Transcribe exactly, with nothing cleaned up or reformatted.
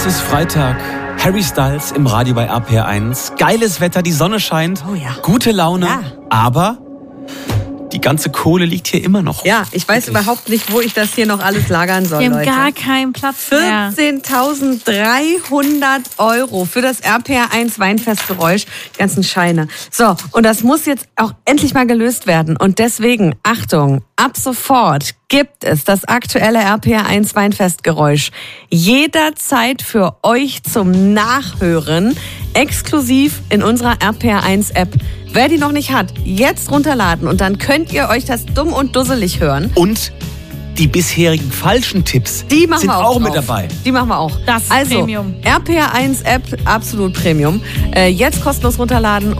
ist Freitag. Harry Styles im Radio bei R P R eins. Geiles Wetter, die Sonne scheint. Oh ja. Gute Laune. Ja. Aber die ganze Kohle liegt hier immer noch. Ja, ich weiß Wirklich. überhaupt nicht, wo ich das hier noch alles lagern soll, Wir haben Leute. gar keinen Platz mehr. vierzehntausenddreihundert Euro für das R P R eins Weinfestgeräusch. Die ganzen Scheine. So, und das muss jetzt auch endlich mal gelöst werden. Und deswegen, Achtung, ab sofort gibt es das aktuelle R P R eins Weinfestgeräusch jederzeit für euch zum Nachhören, exklusiv in unserer R P R eins App. Wer die noch nicht hat, jetzt runterladen und dann könnt ihr euch das dumm und dusselig hören. Und die bisherigen falschen Tipps Die machen sind wir auch, auch drauf. mit dabei. Die machen wir auch. Das ist also, Premium. R P R eins App, absolut Premium. Äh, jetzt kostenlos runterladen.